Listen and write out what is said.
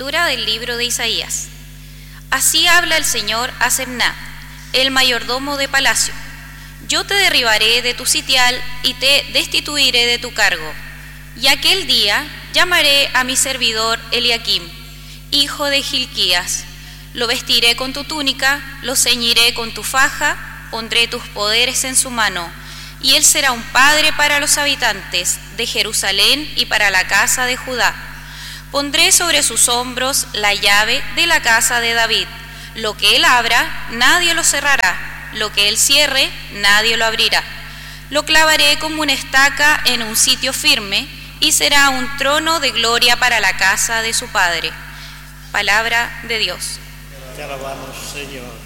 Lectura del libro de Isaías. Así habla el Señor a Semná, el mayordomo de palacio. Yo te derribaré de tu sitial y te destituiré de tu cargo. Y aquel día llamaré a mi servidor Eliakim, hijo de Hilquías. Lo vestiré con tu túnica, lo ceñiré con tu faja, pondré tus poderes en su mano, y él será un padre para los habitantes de Jerusalén y para la casa de Judá. Pondré sobre sus hombros la llave de la casa de David. Lo que él abra, nadie lo cerrará. Lo que él cierre, nadie lo abrirá. Lo clavaré como una estaca en un sitio firme, y será un trono de gloria para la casa de su padre. Palabra de Dios. Te alabamos, Señor.